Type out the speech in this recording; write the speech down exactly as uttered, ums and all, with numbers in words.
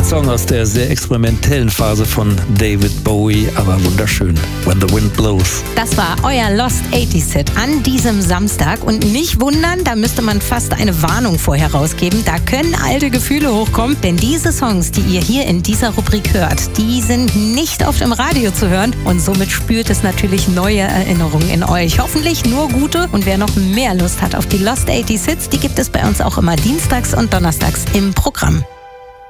Song aus der sehr experimentellen Phase von David Bowie, aber wunderschön. When the Wind Blows. Das war euer Lost achtziger Hit an diesem Samstag. Und nicht wundern, da müsste man fast eine Warnung vorher rausgeben. Da können alte Gefühle hochkommen, denn diese Songs, die ihr hier in dieser Rubrik hört, die sind nicht oft im Radio zu hören und somit spürt es natürlich neue Erinnerungen in euch. Hoffentlich nur gute, und wer noch mehr Lust hat auf die Lost achtziger Hits, die gibt es bei uns auch immer dienstags und donnerstags im Programm.